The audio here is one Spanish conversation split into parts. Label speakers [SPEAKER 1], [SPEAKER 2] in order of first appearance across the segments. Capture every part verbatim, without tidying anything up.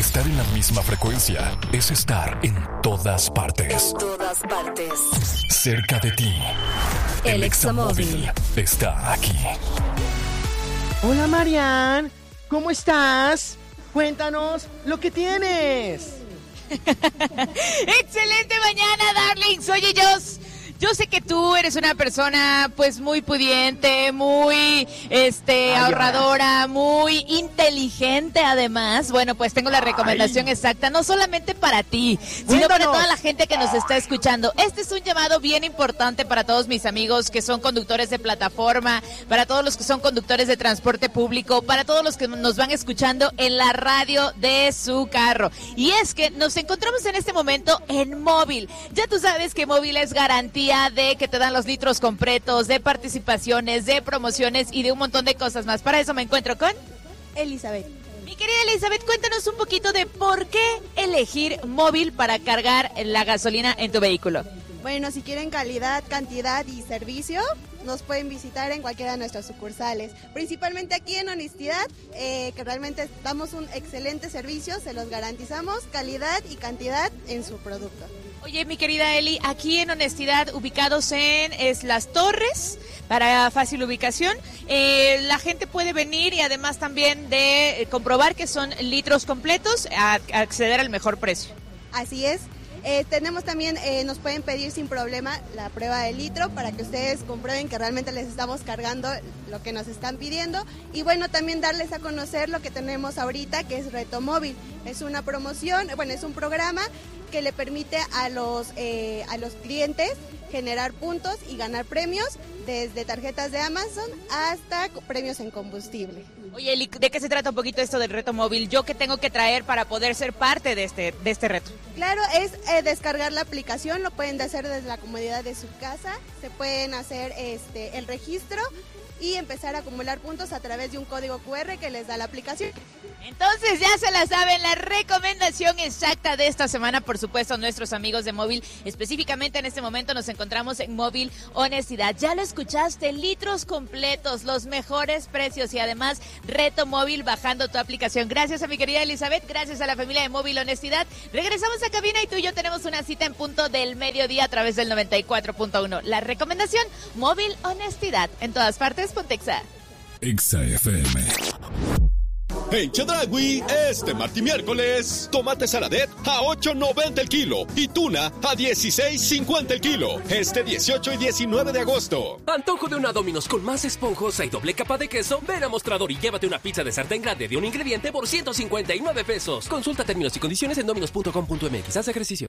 [SPEAKER 1] Estar en la misma frecuencia es estar en todas partes.
[SPEAKER 2] En todas partes.
[SPEAKER 1] Cerca de ti. El, el Examóvil está aquí.
[SPEAKER 3] Hola, Marian. ¿Cómo estás? Cuéntanos lo que tienes.
[SPEAKER 4] Excelente mañana, darlings. Oye, yo, yo sé que tú eres una persona pues muy pudiente, muy este Ay, ahorradora, muy inteligente además. Bueno, pues tengo la recomendación Ay. exacta, no solamente para ti, sino Cuéntanos. para toda la gente que nos está escuchando. Este es un llamado bien importante para todos mis amigos que son conductores de plataforma, para todos los que son conductores de transporte público, para todos los que nos van escuchando en la radio de su carro. Y es que nos encontramos en este momento en Móvil. Ya tú sabes que Móvil es garantía de que te dan los litros completos, de participaciones, de promociones y de un montón de cosas más. Para eso me encuentro con
[SPEAKER 5] Elizabeth.
[SPEAKER 4] Mi querida Elizabeth, cuéntanos un poquito de por qué elegir Móvil para cargar la gasolina en tu vehículo.
[SPEAKER 5] Bueno, si quieren calidad, cantidad y servicio, nos pueden visitar en cualquiera de nuestras sucursales. Principalmente aquí en Honestidad, eh, que realmente damos un excelente servicio, se los garantizamos, calidad y cantidad en su producto.
[SPEAKER 4] Oye, mi querida Eli, aquí en Honestidad, ubicados en es Las Torres, para fácil ubicación, eh, la gente puede venir y además también de comprobar que son litros completos, a, a acceder al mejor precio.
[SPEAKER 5] Así es. Eh, tenemos también, eh, nos pueden pedir sin problema la prueba de litro para que ustedes comprueben que realmente les estamos cargando lo que nos están pidiendo. Y bueno, también darles a conocer lo que tenemos ahorita, que es Reto Móvil. Es una promoción, bueno, es un programa que le permite a los, eh, a los clientes generar puntos y ganar premios desde tarjetas de Amazon hasta premios en combustible.
[SPEAKER 4] Oye, Eli, ¿de qué se trata un poquito esto del Reto Móvil? ¿Yo qué tengo que traer para poder ser parte de este, de este reto?
[SPEAKER 5] Claro, es eh, descargar la aplicación, lo pueden hacer desde la comodidad de su casa, se pueden hacer este el registro y empezar a acumular puntos a través de un código cu erre que les da la aplicación.
[SPEAKER 4] Entonces ya se la saben, la recomendación exacta de esta semana, por supuesto, nuestros amigos de Móvil. Específicamente en este momento nos encontramos en Móvil Honestidad. Ya lo escuchaste, litros completos, los mejores precios y además Reto Móvil bajando tu aplicación. Gracias a mi querida Elizabeth, gracias a la familia de Móvil Honestidad. Regresamos a cabina y tú y yo tenemos una cita en punto del mediodía a través del noventa y cuatro punto uno. La recomendación, Móvil Honestidad. En todas partes, Pontexa.
[SPEAKER 1] Exa F M.
[SPEAKER 6] En Chedraui, este martes y miércoles, tomate saladet a ocho noventa el kilo y tuna a dieciséis cincuenta el kilo. Este dieciocho y diecinueve de agosto.
[SPEAKER 7] Antojo de una Domino's con más esponjosa y doble capa de queso. Ven a Mostrador y llévate una pizza de sartén grande de un ingrediente por ciento cincuenta y nueve pesos. Consulta términos y condiciones en dominos punto com punto eme equis. Haz ejercicio.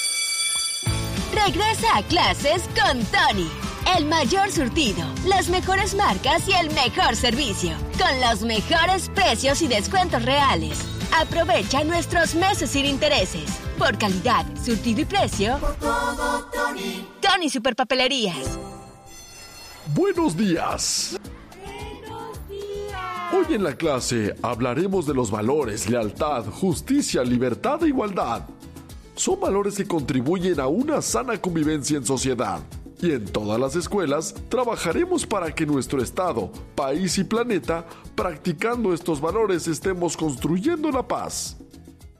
[SPEAKER 2] Regresa a clases con Tony. El mayor surtido, las mejores marcas y el mejor servicio. Con los mejores precios y descuentos reales. Aprovecha nuestros meses sin intereses. Por calidad, surtido y precio. Por todo, Tony. Tony Superpapelerías.
[SPEAKER 8] Buenos días.
[SPEAKER 2] Buenos días.
[SPEAKER 8] Hoy en la clase hablaremos de los valores, lealtad, justicia, libertad e igualdad. Son valores que contribuyen a una sana convivencia en sociedad. Y en todas las escuelas trabajaremos para que nuestro estado, país y planeta, practicando estos valores, estemos construyendo la paz.